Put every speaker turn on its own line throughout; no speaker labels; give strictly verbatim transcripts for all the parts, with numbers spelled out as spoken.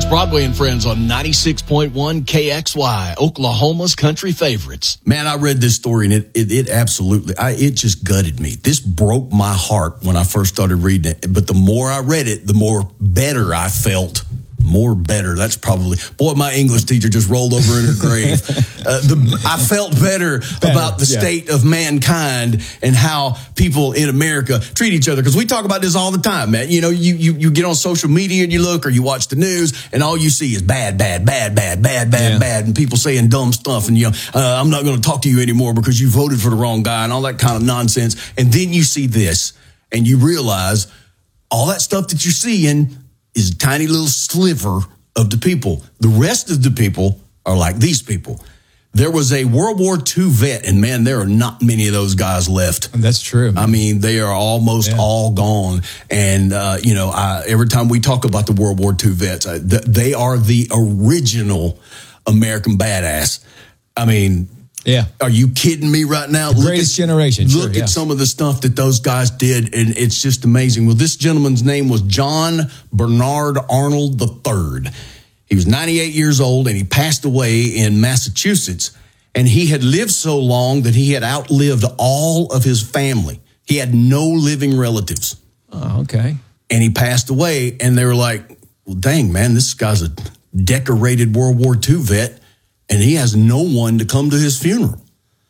Broadway and Friends on ninety-six point one K X Y, Oklahoma's country favorites.
Man, I read this story and it it, it absolutely, I, it just gutted me. This broke my heart when I first started reading it. But the more I read it, the more better I felt. More better. That's probably, boy, my English teacher just rolled over in her grave. Uh, the, I felt better, better about the yeah. state of mankind and how people in America treat each other. Because we talk about this all the time, man. You know, you, you you get on social media and you look or you watch the news and all you see is bad, bad, bad, bad, bad, bad, yeah. bad. And people saying dumb stuff and, you know, uh, I'm not going to talk to you anymore because you voted for the wrong guy and all that kind of nonsense. And then you see this and you realize all that stuff that you're seeing is a tiny little sliver of the people. The rest of the people are like these people. There was a World War Two vet, and man, there are not many of those guys left.
That's true.
I mean, they are almost yeah. all gone. And, uh, you know, I, every time we talk about the World War Two vets, I, th- they are the original American badass. I mean,
yeah.
Are you kidding me right now?
The greatest
look at,
generation.
Look
sure,
at
yeah.
some of the stuff that those guys did, and it's just amazing. Well, this gentleman's name was John Bernard Arnold the third. He was ninety-eight years old, and he passed away in Massachusetts. And he had lived so long that he had outlived all of his family. He had no living relatives.
Oh, okay.
And he passed away, and they were like, well, dang, man, this guy's a decorated World War Two vet. And he has no one to come to his funeral.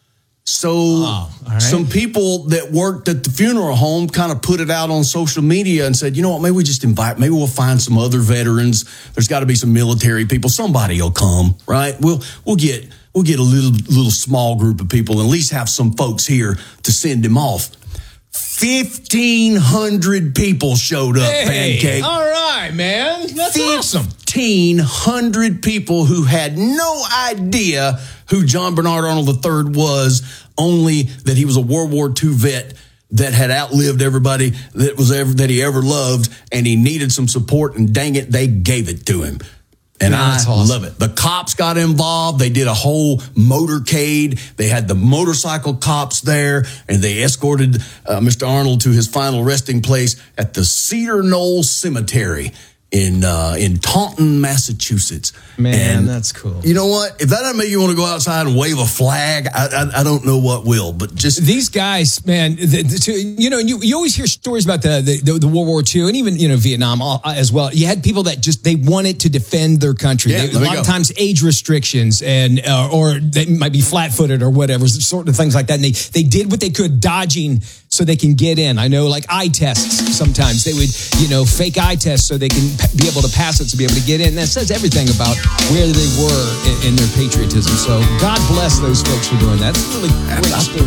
So
oh, right.
some people that worked at the funeral home kind of put it out on social media and said, you know what, maybe we just invite, maybe we'll find some other veterans. There's got to be some military people. Somebody will come, right? We'll we'll get we'll get a little little small group of people and at least have some folks here to send him off. fifteen hundred people showed up,
hey,
Pancake.
All right, man. That's awesome.
fifteen hundred people who had no idea who John Bernard Arnold the third was, only that he was a World War Two vet that had outlived everybody that was ever that he ever loved, and he needed some support, and dang it, they gave it to him. And
Man,
I
awesome.
love it. The cops got involved. They did a whole motorcade. They had the motorcycle cops there, and they escorted uh, Mister Arnold to his final resting place at the Cedar Knoll Cemetery in uh, in Taunton, Massachusetts.
Man,
and
that's cool.
You know what? If that doesn't make you want to go outside and wave a flag, I, I, I don't know what will. But just
these guys, man, the, the, you know, you, you always hear stories about the, the the World War Two and even, you know, Vietnam as well. You had people that just, they wanted to defend their country.
Yeah,
they, a lot
go.
of times age restrictions and uh, or they might be flat-footed or whatever, sort of things like that. And they they did what they could, dodging so they can get in. I know, like eye tests, sometimes they would, you know, fake eye tests so they can be able to pass it to be able to get in. That says everything about where they were in, in their patriotism. So God bless those folks for doing that. It's really great story.